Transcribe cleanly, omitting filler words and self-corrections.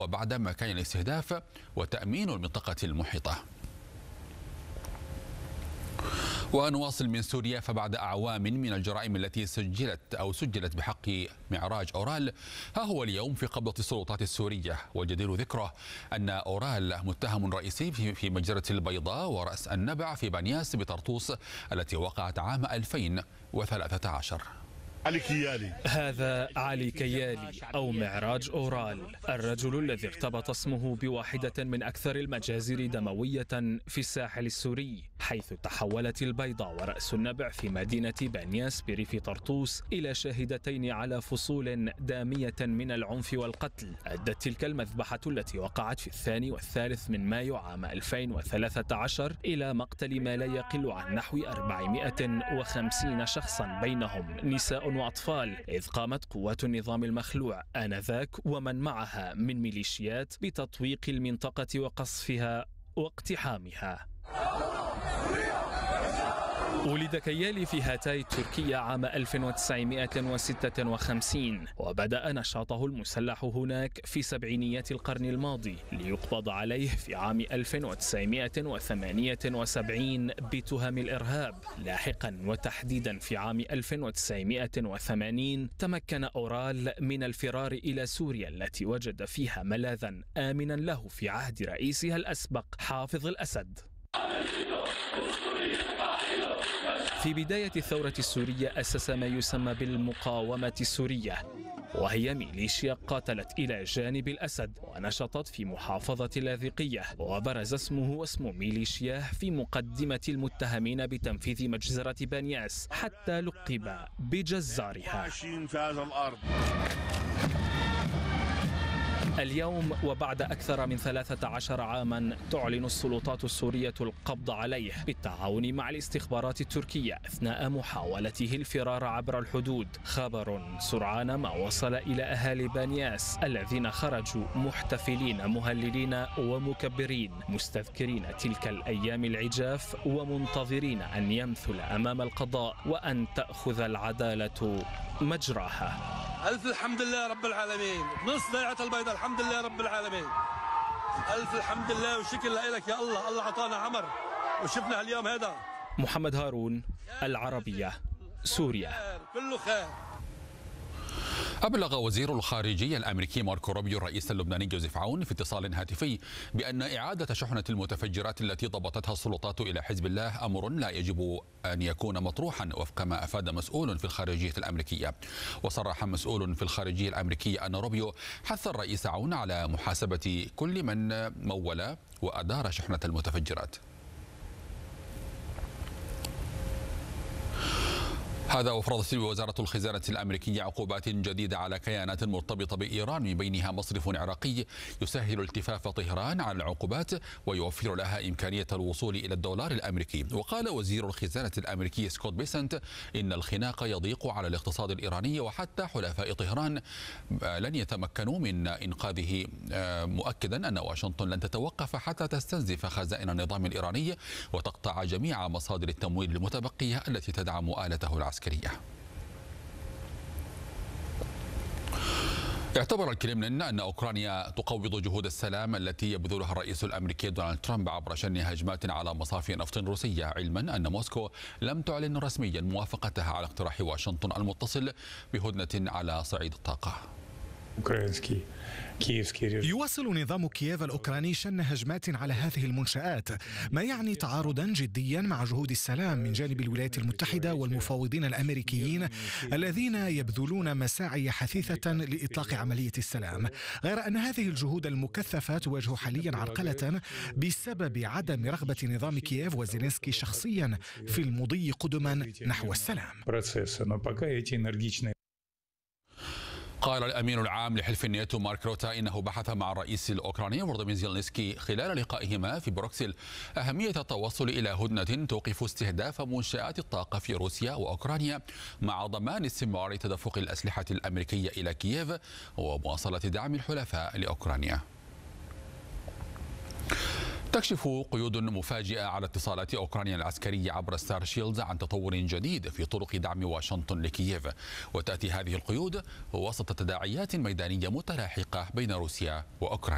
وبعد مكان الاستهداف وتأمين المنطقة المحيطة. ونواصل من سوريا، فبعد أعوام من الجرائم التي سجلت بحق معراج أورال، ها هو اليوم في قبضة السلطات السورية. والجدير ذكره أن أورال متهم رئيسي في مجزرة البيضاء ورأس النبع في بنياس بطرطوس التي وقعت عام 2013. علي كيالي. هذا علي كيالي أو معراج أورال، الرجل الذي ارتبط اسمه بواحدة من أكثر المجازر دموية في الساحل السوري، حيث تحولت البيضاء ورأس النبع في مدينة بنياس بريف طرطوس إلى شاهدتين على فصول دامية من العنف والقتل. أدت تلك المذبحة التي وقعت في 2 و3 من مايو عام 2013 إلى مقتل ما لا يقل عن نحو 450 شخصا، بينهم نساء وأطفال، إذ قامت قوات النظام المخلوع آنذاك ومن معها من ميليشيات بتطويق المنطقة وقصفها واقتحامها. ولد كيالي في هاتاي تركيا عام 1956 وبدأ نشاطه المسلح هناك في سبعينيات القرن الماضي، ليقبض عليه في عام 1978 بتهم الإرهاب. لاحقا وتحديدا في عام 1980 تمكن أورال من الفرار إلى سوريا التي وجد فيها ملاذا آمنا له في عهد رئيسها الأسبق حافظ الأسد. في بداية الثورة السورية أسس ما يسمى بالمقاومة السورية، وهي ميليشيا قاتلت إلى جانب الأسد ونشطت في محافظة اللاذقية، وبرز اسمه واسم ميليشياه في مقدمة المتهمين بتنفيذ مجزرة بنياس، حتى لقب بجزارها. اليوم وبعد أكثر من 13 عاما تعلن السلطات السورية القبض عليه بالتعاون مع الاستخبارات التركية أثناء محاولته الفرار عبر الحدود. خبر سرعان ما وصل إلى أهالي بنياس الذين خرجوا محتفلين مهللين ومكبرين، مستذكرين تلك الأيام العجاف ومنتظرين أن يمثل أمام القضاء وأن تأخذ العدالة مجراها. ألف الحمد لله رب العالمين، نص ضيعة البيضاء، الحمد لله رب العالمين، ألف الحمد لله وشكر لك يا الله. الله عطانا عمر وشفنا اليوم هذا. محمد هارون، العربية، سوريا. كله خير. أبلغ وزير الخارجية الأمريكي ماركو روبيو الرئيس اللبناني جوزيف عون في اتصال هاتفي بأن إعادة شحنة المتفجرات التي ضبطتها السلطات إلى حزب الله أمر لا يجب أن يكون مطروحا، وفق ما أفاد مسؤول في الخارجية الأمريكية. وصرح مسؤول في الخارجية الأمريكية أن روبيو حث الرئيس عون على محاسبة كل من مول وأدار شحنة المتفجرات. هذا وفرضت وزارة الخزانة الأمريكية عقوبات جديدة على كيانات مرتبطة بإيران، من بينها مصرف عراقي يسهل التفاف طهران على العقوبات ويوفر لها إمكانية الوصول إلى الدولار الأمريكي. وقال وزير الخزانة الأمريكي سكوت بيسنت إن الخناق يضيق على الاقتصاد الإيراني وحتى حلفاء طهران لن يتمكنوا من إنقاذه، مؤكدا أن واشنطن لن تتوقف حتى تستنزف خزائن النظام الإيراني وتقطع جميع مصادر التمويل المتبقية التي تدعم آلته العسكرية. اعتبر الكريملين أن أوكرانيا تقوض جهود السلام التي يبذلها الرئيس الأمريكي دونالد ترامب عبر شن هجمات على مصافي نفط روسية، علما أن موسكو لم تعلن رسميا موافقتها على اقتراح واشنطن المتصل بهدنة على صعيد الطاقة. يواصل نظام كييف الأوكراني شن هجمات على هذه المنشآت، ما يعني تعارضا جديا مع جهود السلام من جانب الولايات المتحدة والمفاوضين الأمريكيين الذين يبذلون مساعي حثيثة لإطلاق عملية السلام، غير أن هذه الجهود المكثفة تواجه حاليا عرقلة بسبب عدم رغبة نظام كييف وزيلينسكي شخصيا في المضي قدما نحو السلام. قال الأمين العام لحلف الناتو مارك روتا إنه بحث مع الرئيس الأوكراني فولوديمير زيلينسكي خلال لقائهما في بروكسل أهمية التوصل إلى هدنة توقف استهداف منشآت الطاقة في روسيا وأوكرانيا، مع ضمان استمرار تدفق الأسلحة الأمريكية إلى كييف ومواصلة دعم الحلفاء لأوكرانيا. تكشف قيود مفاجئة على اتصالات أوكرانيا العسكرية عبر ستار شيلدز عن تطور جديد في طرق دعم واشنطن لكييف، وتأتي هذه القيود وسط تداعيات ميدانية متلاحقة بين روسيا وأوكرانيا.